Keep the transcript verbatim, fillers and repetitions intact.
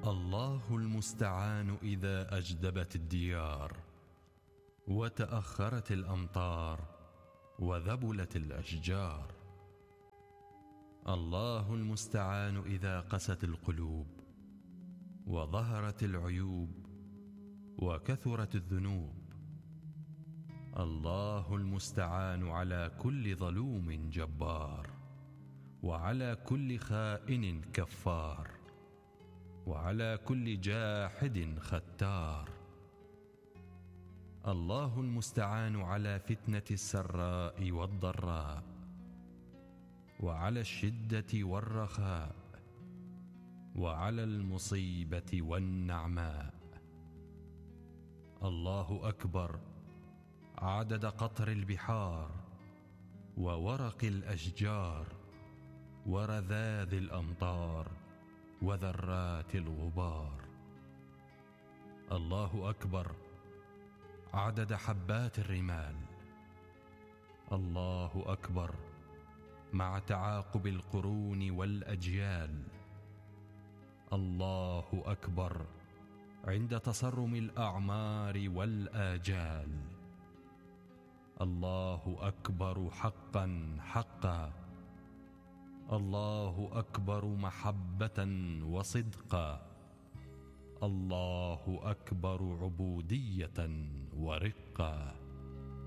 الله المستعان إذا أجدبت الديار وتأخرت الأمطار وذبلت الأشجار. الله المستعان إذا قست القلوب وظهرت العيوب وكثرت الذنوب. الله المستعان على كل ظلوم جبار وعلى كل خائن كفار وعلى كل جاحد ختار. الله المستعان على فتنة السراء والضراء وعلى الشدة والرخاء وعلى المصيبة والنعماء. الله أكبر عدد قطر البحار وورق الأشجار ورذاذ الأمطار وذرات الغبار. الله أكبر عدد حبات الرمال. الله أكبر مع تعاقب القرون والأجيال. الله أكبر عند تصرم الأعمار والآجال. الله أكبر حقا حقا. الله أكبر محبة وصدقا. الله أكبر عبودية ورقا.